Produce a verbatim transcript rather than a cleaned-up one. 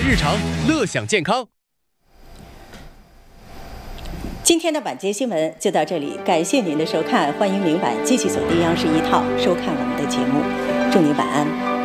日常，乐享健康。 今天的晚间新闻就到这里，感谢您的收看，欢迎明晚继续锁定央视一套收看我们的节目，祝您晚安。